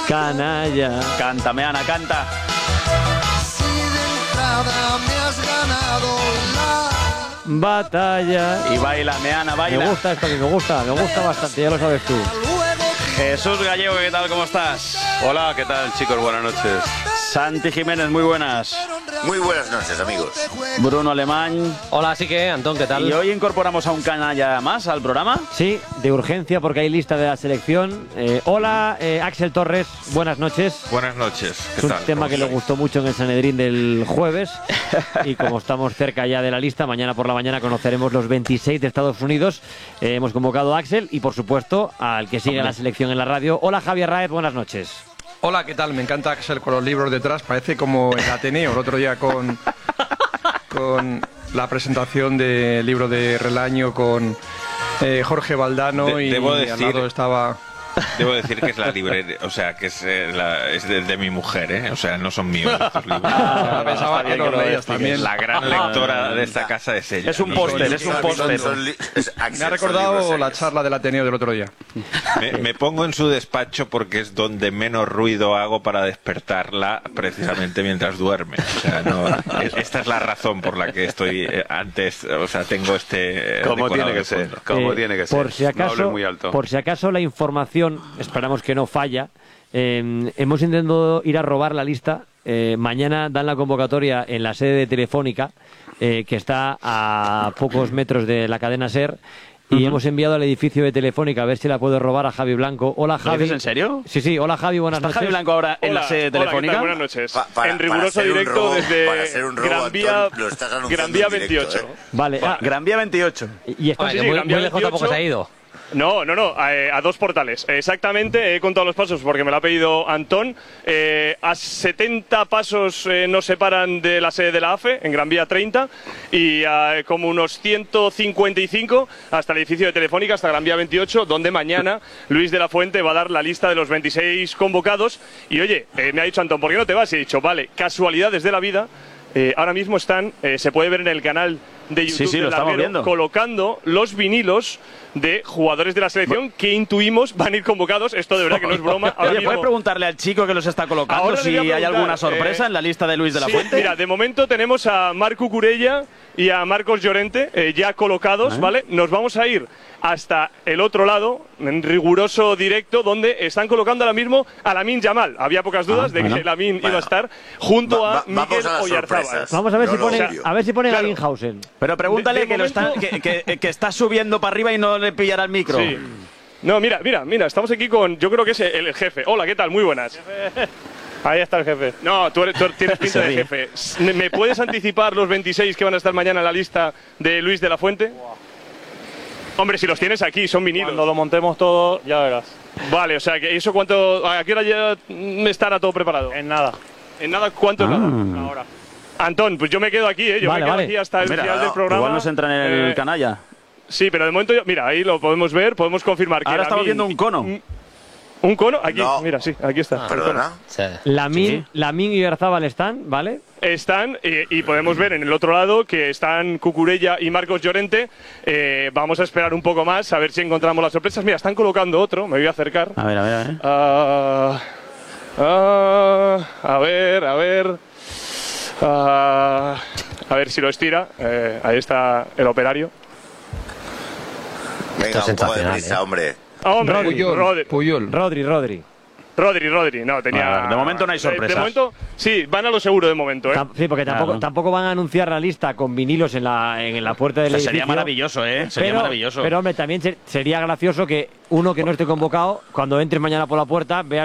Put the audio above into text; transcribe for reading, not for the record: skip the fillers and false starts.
Canalla. Cántame, Ana, canta. Si de entrada me has ganado la Batalla. Y bailame, Ana, baila. Me gusta esto, que me gusta bastante, ya lo sabes tú. Jesús Gallego, ¿qué tal? ¿Cómo estás? Hola, ¿qué tal, chicos? Buenas noches. Santi Jiménez, muy buenas. Muy buenas noches, amigos. Bruno Alemán. Hola, así que, Antón, ¿qué tal? Y hoy incorporamos a un canalla más al programa. Sí, de urgencia porque hay lista de la selección. Hola, Axel Torres, buenas noches. Buenas noches. Es ¿Qué un tal? tema que le gustó mucho en el Sanedrín del jueves y como estamos cerca ya de la lista, mañana por la mañana conoceremos los 26 de Estados Unidos. Hemos convocado a Axel y por supuesto al que sigue la selección en la radio. Hola, Javier Raez, buenas noches. Hola, ¿qué tal? Me encanta Axel con los libros detrás. Parece como el Ateneo el otro día con la presentación del libro de Relaño con Jorge Valdano y al lado estaba... Debo decir que es la librería, o sea, que es de mi mujer, ¿eh? O sea, no son míos estos libros. Pensaba que lo leías también. La gran lectora de esta casa es ella. Es un póster, es un póster. Me ha recordado la charla del Ateneo del otro día. Me pongo en su despacho porque es donde menos ruido hago para despertarla precisamente mientras duerme. O sea, esta es la razón por la que estoy antes, o sea, tengo este... Como tiene que ser, como tiene que ser. Por si acaso, no hables muy alto. Por si acaso la información, esperamos que no falla, hemos intentado ir a robar la lista. Mañana dan la convocatoria en la sede de Telefónica, que está a pocos metros de la cadena SER. Y hemos enviado al edificio de Telefónica a ver si la puede robar a Javi Blanco. Hola, Javi. ¿Lo dices en serio? Sí, sí. Hola, Javi. Buenas noches. ¿Está Javi Blanco ahora en la sede de Telefónica? Buenas noches. En riguroso directo desde Gran Vía, Gran Vía 28. Vale. Gran Vía 28. Y está... Oye, sí, muy Gran Vía lejos tampoco 28. se ha ido. No, a dos portales. Exactamente, he contado los pasos porque me lo ha pedido Antón. A 70 pasos nos separan de la sede de la AFE, en Gran Vía 30, y a como unos 155 hasta el edificio de Telefónica, hasta Gran Vía 28, donde mañana Luis de la Fuente va a dar la lista de los 26 convocados. Y oye, me ha dicho Antón, ¿por qué no te vas? Y he dicho, vale, casualidades de la vida. Ahora mismo están, se puede ver en el canal de YouTube Sí, de lo estamos Larguero, viendo. colocando los vinilos de jugadores de la selección que intuimos van a ir convocados. Esto de verdad que no es broma. Ahora Oye, mismo- ¿puedes preguntarle al chico que los está colocando Ahora le si voy a hay preguntar, alguna sorpresa en la lista de Luis de la Sí, Fuente? mira, de momento tenemos a Marco Curella y a Marcos Llorente ya colocados, ¿vale? Nos vamos a ir hasta el otro lado, en riguroso directo, donde están colocando ahora mismo a Lamine Yamal. Había pocas dudas de que Lamine iba a estar junto a vamos Miguel a las Oyarzábal. sorpresas. Vamos a ver No, si no, ponen, serio. a ver si ponen Claro. a Linhausen. Pero pregúntale De que, momento- que está subiendo para arriba y no le pillará el micro. Sí. No, mira, estamos aquí con, yo creo que es el jefe. Hola, ¿qué tal? Muy buenas. Ahí está el jefe. No, tú tienes pinta de jefe. ¿Me puedes anticipar los 26 que van a estar mañana en la lista de Luis de la Fuente? Hombre, si los tienes aquí, son vinilos. Cuando lo montemos todo, ya verás. Vale, o sea, que ¿eso cuánto, a qué hora ya estará todo preparado? En nada. ¿En nada cuánto es nada? Una hora. Antón, pues yo me quedo aquí, Yo Vale, me quedo vale. aquí hasta el Mira, final del programa. igual nos entra en el Eh, canalla. Sí, pero de momento, mira, ahí lo podemos ver, podemos confirmar que Ahora estamos Lamine- viendo un cono. ¿Un cono? Aquí, No. mira, sí, aquí está. Perdona. Sí. Lamine y Oyarzábal están, ¿vale? Están, y podemos ver en el otro lado que están Cucurella y Marcos Llorente. Vamos a esperar un poco más a ver si encontramos las sorpresas. Mira, están colocando otro, me voy a acercar. A ver, a ver, a ver. A ver si lo estira. Ahí está el operario. Venga, es un poco de sensacional, prisa, hombre. Hombre, Puyol. Rodri, no, tenía... Bueno, de momento no hay sorpresas. De momento, sí, van a lo seguro de momento, Sí, porque Claro. tampoco van a anunciar la lista con vinilos en la puerta del O sea, edificio. sería maravilloso, ¿eh? Sería maravilloso. Pero, hombre, también sería gracioso que uno que no esté convocado, cuando entres mañana por la puerta, vea